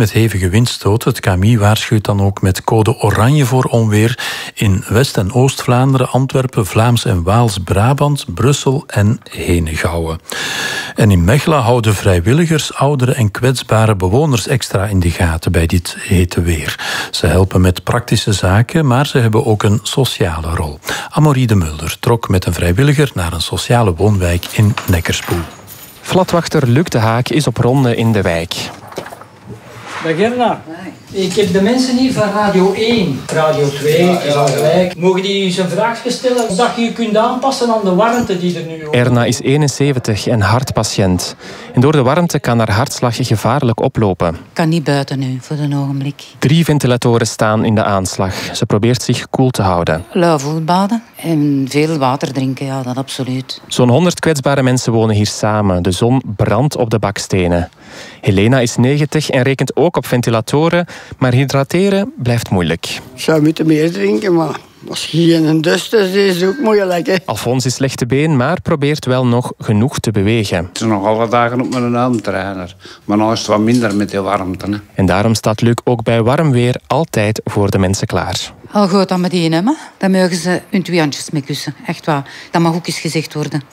met hevige windstoten. Het KMI waarschuwt dan ook met code oranje voor onweer in West- en Oost-Vlaanderen, Antwerpen, Vlaams en Waals-Brabant, Brussel en Henegouwen. En in Mechelen houden vrijwilligers oudere en kwetsbare bewoners extra in de gaten bij dit hete weer. Ze helpen met praktische zaken, maar ze hebben ook een sociale rol. Amorie de Mulder trok met een vrijwilliger naar een sociale woonwijk in Neckerspoel. Flatwachter Luc de Haak is op ronde in de wijk. Dag Erna. Ik heb de mensen hier van Radio 1. Radio 2 is al gelijk. Mogen die eens een vraagje stellen? Dat je je kunt aanpassen aan de warmte die er nu... Erna is 71 en hartpatiënt. En door de warmte kan haar hartslag gevaarlijk oplopen. Ik kan niet buiten nu, voor een ogenblik. 3 ventilatoren staan in de aanslag. Ze probeert zich koel te houden. Lauw voetbaden en veel water drinken, ja, dat absoluut. Zo'n 100 kwetsbare mensen wonen hier samen. De zon brandt op de bakstenen. Helena is 90 en rekent ook op ventilatoren, maar hydrateren blijft moeilijk. Ik zou moeten meer drinken, maar als je geen dust is ook moeilijk. Hè. Alfons is slechte been, maar probeert wel nog genoeg te bewegen. Het is nog alle dagen op mijn armtrainer. Maar nu is het wat minder met die warmte. Hè. En daarom staat Luc ook bij warm weer altijd voor de mensen klaar. Al goed dan met die hè? Dan mogen ze hun 2 handjes mee kussen. Echt waar. Dat mag ook eens gezegd worden.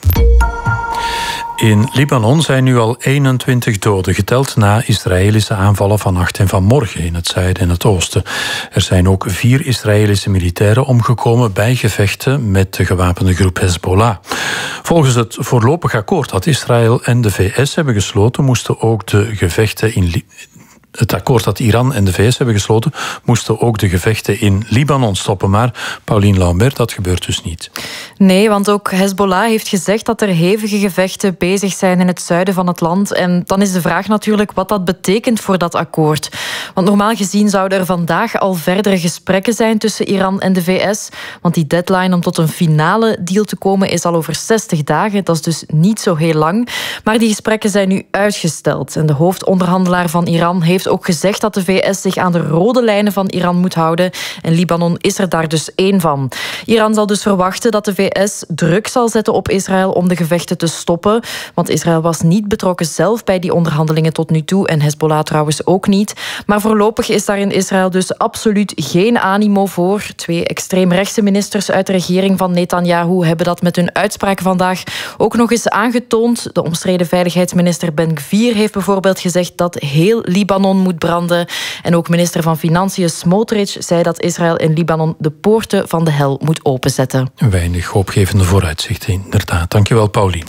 In Libanon zijn nu al 21 doden geteld na Israëlische aanvallen vannacht en vanmorgen in het zuiden en het oosten. Er zijn ook 4 Israëlische militairen omgekomen bij gevechten met de gewapende groep Hezbollah. Volgens het voorlopig akkoord dat Israël en de VS hebben gesloten, moesten ook de gevechten in Het akkoord dat Iran en de VS hebben gesloten, moesten ook de gevechten in Libanon stoppen. Maar Pauline Lambert, dat gebeurt dus niet. Nee, want ook Hezbollah heeft gezegd dat er hevige gevechten bezig zijn in het zuiden van het land. En dan is de vraag natuurlijk wat dat betekent voor dat akkoord. Want normaal gezien zouden er vandaag al verdere gesprekken zijn tussen Iran en de VS. Want die deadline om tot een finale deal te komen is al over 60 dagen. Dat is dus niet zo heel lang. Maar die gesprekken zijn nu uitgesteld. En de hoofdonderhandelaar van Iran heeft ook gezegd dat de VS zich aan de rode lijnen van Iran moet houden. En Libanon is er daar dus één van. Iran zal dus verwachten dat de VS druk zal zetten op Israël om de gevechten te stoppen. Want Israël was niet betrokken zelf bij die onderhandelingen tot nu toe. En Hezbollah trouwens ook niet. Maar voorlopig is daar in Israël dus absoluut geen animo voor. 2 extreemrechtse ministers uit de regering van Netanyahu hebben dat met hun uitspraken vandaag ook nog eens aangetoond. De omstreden veiligheidsminister Ben-Gvir heeft bijvoorbeeld gezegd dat heel Libanon moet branden. En ook minister van Financiën Smotrich zei dat Israël in Libanon de poorten van de hel moet openzetten. Weinig hoopgevende vooruitzichten, inderdaad. Dankjewel, Pauline.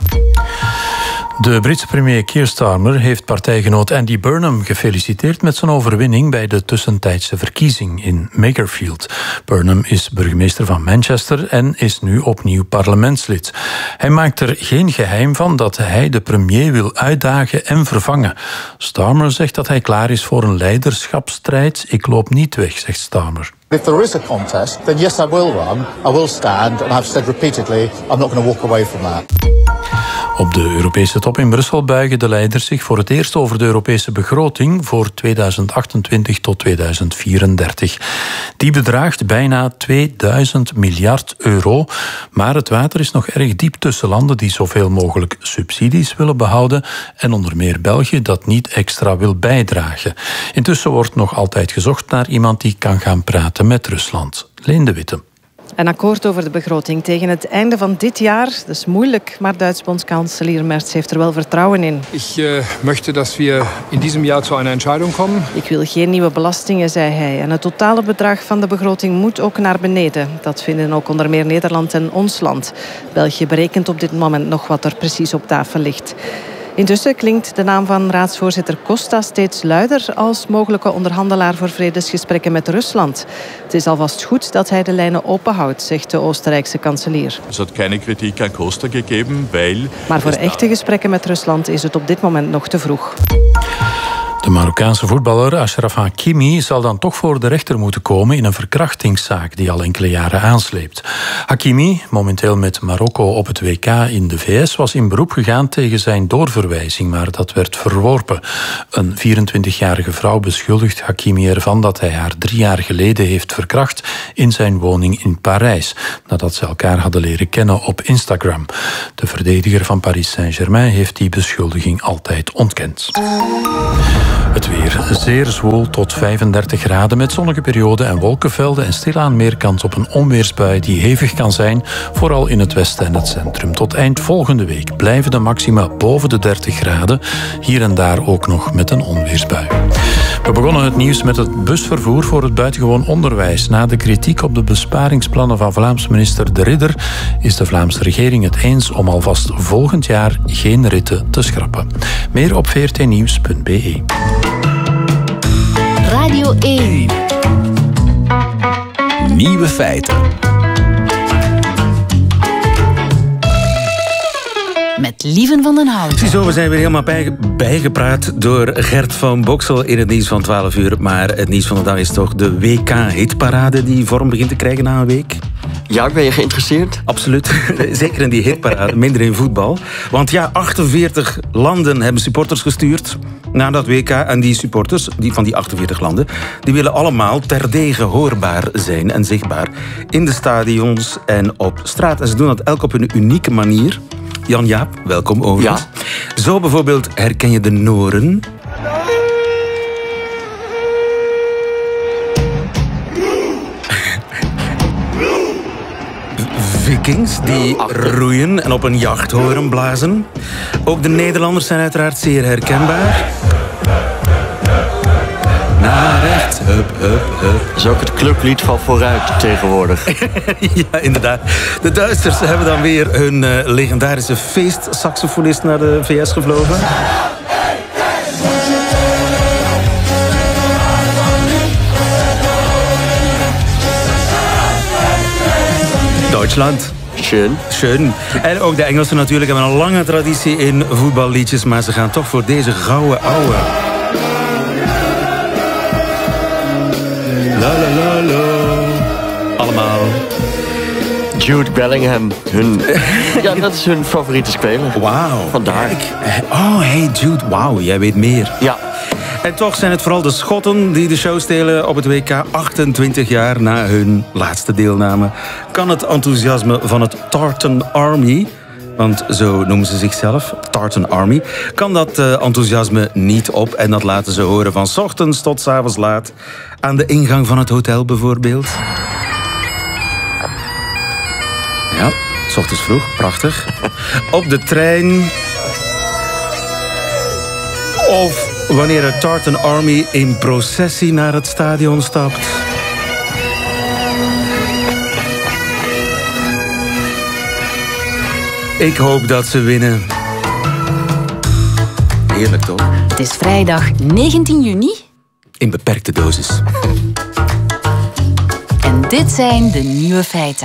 De Britse premier Keir Starmer heeft partijgenoot Andy Burnham gefeliciteerd met zijn overwinning bij de tussentijdse verkiezing in Makerfield. Burnham is burgemeester van Manchester en is nu opnieuw parlementslid. Hij maakt er geen geheim van dat hij de premier wil uitdagen en vervangen. Starmer zegt dat hij klaar is voor een leiderschapsstrijd. Ik loop niet weg, zegt Starmer. If there is a contest, then yes, I will run. I will stand, and I've said repeatedly, I'm not going to walk away from that. Op de Europese top in Brussel buigen de leiders zich voor het eerst over de Europese begroting voor 2028 tot 2034. Die bedraagt bijna 2000 miljard euro. Maar het water is nog erg diep tussen landen die zoveel mogelijk subsidies willen behouden en onder meer België dat niet extra wil bijdragen. Intussen wordt nog altijd gezocht naar iemand die kan gaan praten met Rusland. Leen de Witte. Een akkoord over de begroting tegen het einde van dit jaar. Dat is moeilijk, maar Duits bondskanselier Merz heeft er wel vertrouwen in. Ik möchte dat we in diesem jaar zu einer Entscheidung komen. Ik wil geen nieuwe belastingen, zei hij. En het totale bedrag van de begroting moet ook naar beneden. Dat vinden ook onder meer Nederland en ons land. België berekent op dit moment nog wat er precies op tafel ligt. Intussen klinkt de naam van raadsvoorzitter Costa steeds luider als mogelijke onderhandelaar voor vredesgesprekken met Rusland. Het is alvast goed dat hij de lijnen openhoudt, zegt de Oostenrijkse kanselier. Er had geen kritiek aan Costa gegeven, weil... Maar voor echte gesprekken met Rusland is het op dit moment nog te vroeg. De Marokkaanse voetballer Achraf Hakimi zal dan toch voor de rechter moeten komen in een verkrachtingszaak die al enkele jaren aansleept. Hakimi, momenteel met Marokko op het WK in de VS, was in beroep gegaan tegen zijn doorverwijzing, maar dat werd verworpen. Een 24-jarige vrouw beschuldigt Hakimi ervan dat hij haar 3 jaar geleden heeft verkracht in zijn woning in Parijs, nadat ze elkaar hadden leren kennen op Instagram. De verdediger van Paris Saint-Germain heeft die beschuldiging altijd ontkend. Het weer zeer zwoel tot 35 graden met zonnige perioden en wolkenvelden en stilaan meer kans op een onweersbui die hevig kan zijn, vooral in het westen en het centrum. Tot eind volgende week blijven de maxima boven de 30 graden, hier en daar ook nog met een onweersbui. We begonnen het nieuws met het busvervoer voor het buitengewoon onderwijs. Na de kritiek op de besparingsplannen van Vlaams minister De Ridder is de Vlaamse regering het eens om alvast volgend jaar geen ritten te schrappen. Meer op vrtnieuws.be. Radio 1. Nieuwe feiten. Met Lieven van den Houten. Ziezo, we zijn weer helemaal bijgepraat door Gert van Boksel in het nieuws van 12 uur. Maar het nieuws van de dag is toch de WK-hitparade die vorm begint te krijgen na een week? Ja, ben je geïnteresseerd? Absoluut. Zeker in die hitparade, minder in voetbal. Want ja, 48 landen hebben supporters gestuurd naar dat WK. En die supporters van die 48 landen, die willen allemaal terdege hoorbaar zijn en zichtbaar. In de stadions en op straat. En ze doen dat elk op hun unieke manier. Jan-Jaap, welkom overigens. Ja. Zo bijvoorbeeld herken je de Noren. Vikings die roeien en op een jachthoren blazen. Ook de Nederlanders zijn uiteraard zeer herkenbaar. Naar rechts, hup, hup, hup. Dat is ook het clublied van Vooruit tegenwoordig. Ja, inderdaad. De Duitsers hebben dan weer hun legendarische feestsaxofonist naar de VS gevlogen. Duitsland. Schön. En ook de Engelsen natuurlijk hebben een lange traditie in voetballiedjes, maar ze gaan toch voor deze gouden ouwe. La la la la. Allemaal. Jude Bellingham. Ja, dat is hun favoriete speler. Wauw. Vandaar. Oh, hey Jude. Wauw, jij weet meer. Ja. En toch zijn het vooral de Schotten die de show stelen op het WK 28 jaar na hun laatste deelname. Kan het enthousiasme van het Tartan Army, want zo noemen ze zichzelf, Tartan Army, kan dat enthousiasme niet op. En dat laten ze horen van 's ochtends tot 's avonds laat. Aan de ingang van het hotel bijvoorbeeld. Ja, 's ochtends vroeg, prachtig. Op de trein. Of wanneer het Tartan Army in processie naar het stadion stapt. Ik hoop dat ze winnen. Heerlijk toch? Het is vrijdag 19 juni. In beperkte dosis. En dit zijn de nieuwe feiten.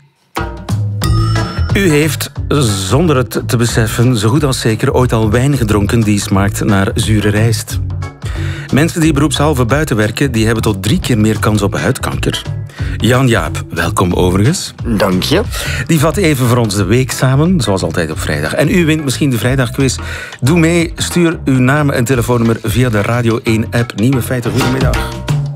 U heeft, zonder het te beseffen, zo goed als zeker ooit al wijn gedronken die smaakt naar zure rijst. Mensen die beroepshalve buiten werken, die hebben tot 3 keer meer kans op huidkanker. Jan-Jaap, welkom overigens. Dank je. Die vat even voor ons de week samen, zoals altijd op vrijdag. En u wint misschien de vrijdagquiz. Doe mee, stuur uw naam en telefoonnummer via de Radio 1-app. Nieuwe feiten, goedemiddag.